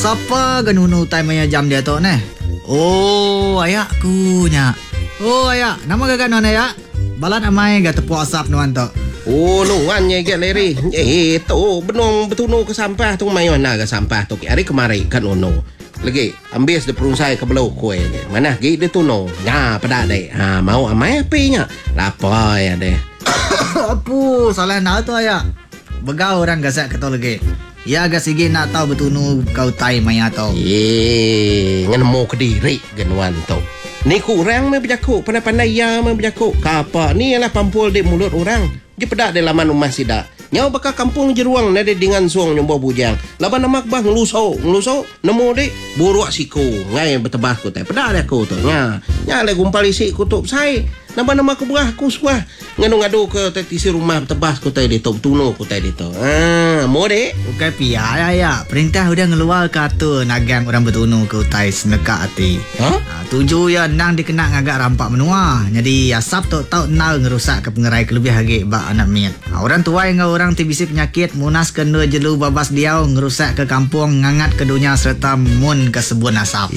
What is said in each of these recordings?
Siapa genunu time maya jam dia tu ne? Oh, ayakku nya. Oh, ayak. Nama gagak non ayak? Balat amai gak tepuk asap nuan tu. Oh, nuan nya get leri. Tu benong betunu ke sampah tu mai mana ke sampah tu. Hari kemari kan ono. Lagi ambil de perungsai ke belau kue ni. Mana gi de tu no. Nya pada dek. Ha mau amai api nya. Lapar ya deh. Apa salah nak tu ayak? Begau orang gasak kata lagi. Ya agak sige nak tahu betunu kau tai maya tau. Ngan mau ke diri genuan tu. Ni kurang me berjakuk, pandai-pandai ya me berjakuk. Kapa ni ialah pampul di mulut orang. Dia pedak di laman rumah sidak. Nyau bakal kampung jeruang nade dengan suang nyombo bujang. Laban namak bah ngelusau, nemu dek buruk siku. Ngai bertebah ku teh. Pedak dia ku tu. Nya le gumpal isi kutub sai. Naban nama ku berah ku suah. Ngadu-ngadu ke tisi rumah bertebah ku teh di tu tunu ku teh di tu. Mau dek. Bukan pia ya. Perintah udah ngeluar kata nagang orang betunu ke utai seneka hati. Tuju ya nang dikena ngagak rampak menua. Jadi asap tu tahu nal ngerusak ke pengerai kelebih hagi bak anak miat. Orang tua yang orang tibisi penyakit munas kena jelu babas diau ngerusak ke kampung ngangat ke dunia serta mun ke sebun asap.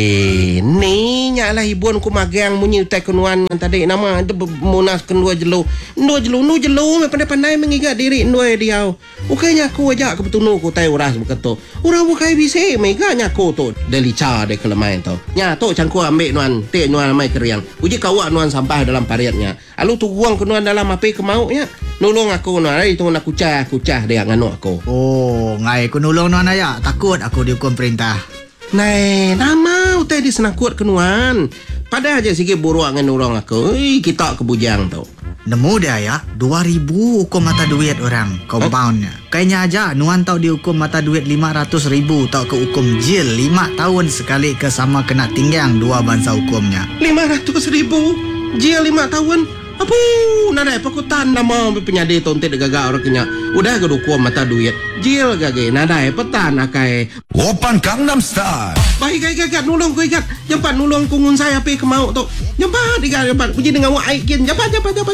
Ni nyalah ibun ku magang munyi utai kenuan yang tadi nama munas kedua jelu. Nu jelu pandai-pandai mengigat diri ndoi diau. Ukainya aku ajak ke betunu ku tai uras beketo. Urang bukai bisi meganya ku tu delica de kelemai tu. Nya tu cangku ambil nuan, te nuan mai keriang. Uji kawak nuan sampah dalam pariatnya. Alu tu buang ke nuan dalam api kemaunya. Nolong aku nuan, itu nak kucah dia nganu aku. Oh, ngai ku nolong nuan aya. Takut aku dihukum perintah. Nai, nama utai di senakut ke nuan. Pada aja sikit buruk ngan nolong aku. Kita ke bujang tu. Nemu dia ya, 2,000 hukum mata duit orang, compoundnya. Kayaknya aja, nuan tahu dihukum mata duit 500,000 tahu ke hukum jil 5 tahun sekali ke sama kena tinggang 2 bangsa hukumnya. 500,000 jil 5 tahun? Apa? Nada pakutan nama penyadi tonte de gaga orang kenya. Udah ke hukum mata duit jil gage nada petan akai. Open Gangnam Style. Baik gagat nulung ku ikat. Jampan nulung kungun saya api kemau tu. Jampan jampan. Puji dengan wak aikin. Jampan.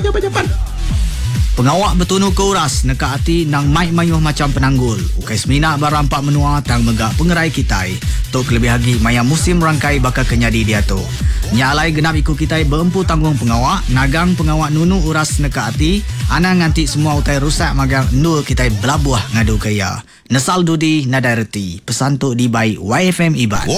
Pengawak betunu ke uras neka hati nang mai mayuh macam penanggul. Ukai semina barampak menua tang megak pengerai kitai. Tok lebih lagi maya musim rangkai bakal kenyadi dia tu. Nyalai genap ikut kitai berempu tanggung pengawak. Nagang pengawak nunu uras neka hati. Ana nganti semua utai rusak magang nul kitai belabuah ngadu kaya. Nesal dudi nadai reti. Pesan tu di baik YFM Iban.